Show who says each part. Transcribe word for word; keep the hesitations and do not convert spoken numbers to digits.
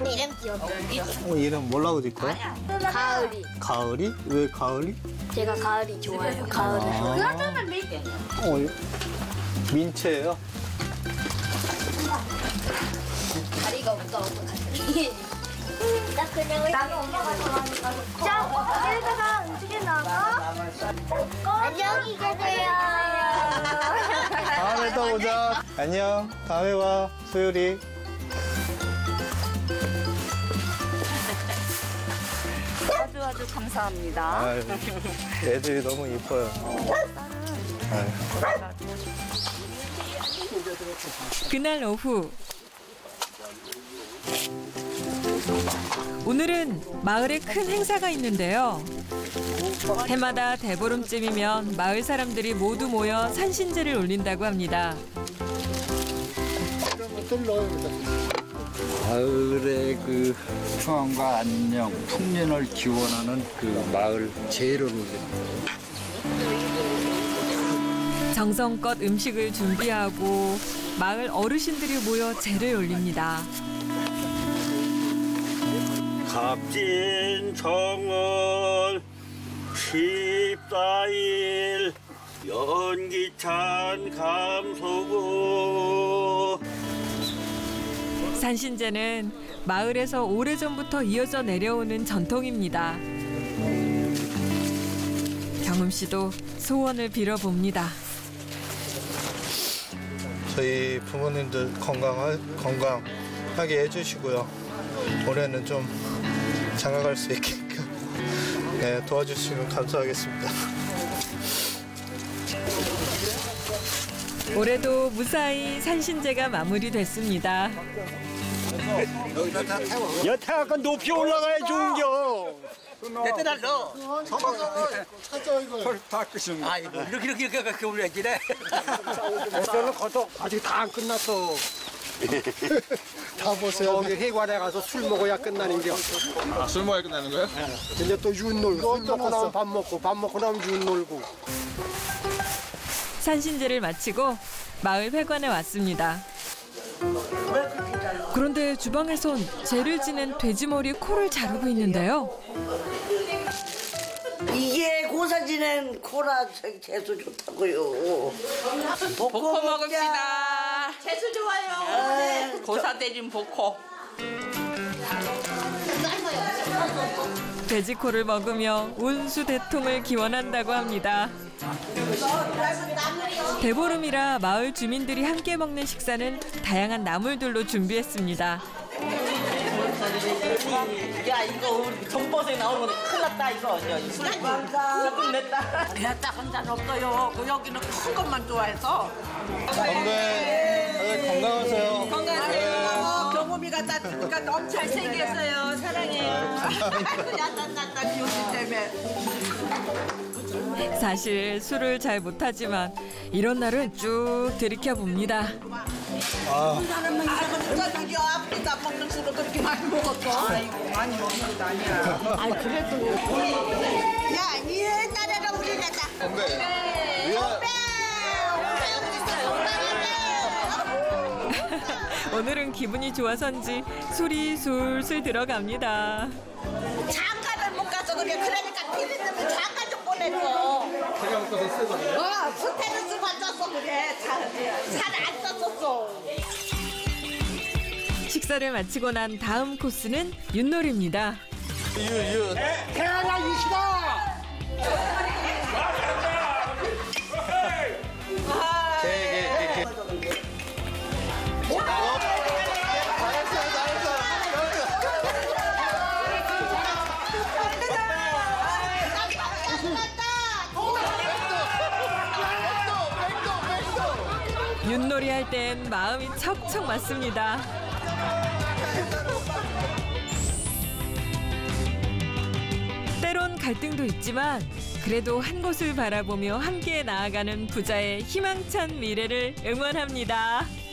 Speaker 1: 이름 지었어요.
Speaker 2: 어, 이름 뭐라고 짓거야?
Speaker 1: 가을이.
Speaker 2: 가을이? 왜 가을이?
Speaker 1: 제가 가을이 좋아해요. 가을을 좋아해요.
Speaker 2: 어, 민채예요?
Speaker 1: 다리가 없어. 나 그냥 나는 엄마가 좋아하니까. 자, 여기다가 음식에 나가. 안녕히 계세요.
Speaker 2: 다음에 또 보자. 안녕. 다음에 와. 소율이.
Speaker 3: 아주 아주 감사합니다.
Speaker 2: 아유, 애들이 너무 이뻐요. 아유.
Speaker 4: 그날 오후 오늘은 마을에 큰 행사가 있는데요. 해마다 대보름쯤이면 마을 사람들이 모두 모여 산신제를 올린다고 합니다.
Speaker 5: 마을의 그 평안과 안녕, 풍년을 기원하는 그 마을 제를 올리는
Speaker 4: 정성껏 음식을 준비하고 마을 어르신들이 모여 제를 올립니다.
Speaker 6: 갑진 정월 십사일 연기찬 감소고.
Speaker 4: 산신제는 마을에서 오래전부터 이어져 내려오는 전통입니다. 경음 씨도 소원을 빌어봅니다.
Speaker 2: 저희 부모님들 건강하, 건강하게 해주시고요. 올해는 좀 장가갈 수 있게끔 네, 도와주시면 감사하겠습니다.
Speaker 4: 올해도 무사히 산신제가 마무리됐습니다.
Speaker 6: 여태가 높이 올라가야 좋은겨.
Speaker 7: 내때날 넣어.
Speaker 5: 찾아 이거 다 끄신
Speaker 7: 아, 이거 이렇게 이렇게 이렇게 이렇게 올려야지래.
Speaker 5: 애들은 거둬 아직 다 안 끝났어.
Speaker 2: 다 보세요.
Speaker 5: 거기 해관에 가서 술 먹어야 끝나는 게.
Speaker 8: 아, 술 먹어야 끝나는 거예요?
Speaker 5: 이제 또 윤 놀고 술 먹고 나면 밥 먹고 밥 먹고 나면 윤 놀고.
Speaker 4: 산신제를 마치고 마을 회관에 왔습니다. 그런데 주방에선 제를 지낸 돼지머리 코를 자르고 있는데요.
Speaker 9: 이게 고사 지낸 코라 재수 좋다고요.
Speaker 3: 복코 먹읍시다. 재수 좋아요. 고사 때린 복코.
Speaker 4: 돼지코를 먹으며 운수대통을 기원한다고 합니다. 대보름이라 마을 주민들이 함께 먹는 식사는 다양한 나물들로 준비했습니다.
Speaker 3: 야, 이거 우리 전버섯에 나오는 거 큰일 났다, 이거. 술 끝냈다.
Speaker 7: 내가 한잔 없어요. 그 여기는 큰 것만 좋아해서.
Speaker 2: 건배, 건강하세요.
Speaker 7: 건강하세요. 경험이가 따뜻하니까 너무 잘생겼어요. 사랑해요. 야단났다 비오기 때문에.
Speaker 4: 사실 술을 잘 못하지만 이런 날은 쭉 들이켜 봅니다.
Speaker 2: 아,
Speaker 7: 아이고 누가 저기 앞에서 안 먹는 술을 그렇게 많이 먹었어. 아이고 많이 먹는 것도 아니야. 아이 그래도. 야 옛날에는 우리 내다.
Speaker 2: 건배.
Speaker 4: 오늘은 기분이 좋아서인지 술이 술술 들어갑니다.
Speaker 7: 장가를 못 가서 그래. 그러니까 피디님이 장가 좀 보냈어.
Speaker 2: 제가 먹어서 쓰거든요.
Speaker 7: 어, 스테르스 받았어 그래. 살안 썼었어.
Speaker 4: 식사를 마치고 난 다음 코스는 윷놀이입니다.
Speaker 2: 유, 유.
Speaker 5: 태어나 유시다.
Speaker 2: 개, 개, 개, 개.
Speaker 4: 윷놀이 할 땐 마음이 척척 맞습니다. 때론 갈등도 있지만 그래도 한 곳을 바라보며 함께 나아가는 부자의 희망찬 미래를 응원합니다.